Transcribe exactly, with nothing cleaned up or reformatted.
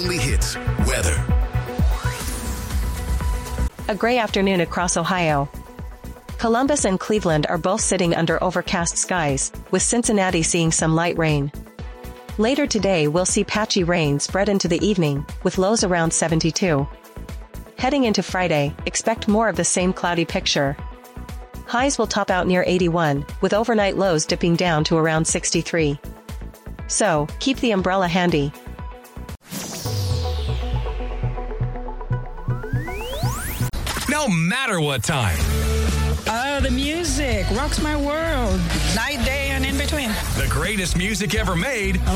only hits, weather. A gray afternoon across Ohio. Columbus and Cleveland are both sitting under overcast skies, with Cincinnati seeing some light rain. Later today we'll see patchy rain spread into the evening, with lows around seventy-two. Heading into Friday, expect more of the same cloudy picture. Highs will top out near eighty-one, with overnight lows dipping down to around sixty-three. So, keep the umbrella handy. No matter what time. Oh, the music rocks my world. Night, day, and in between. The greatest music ever made.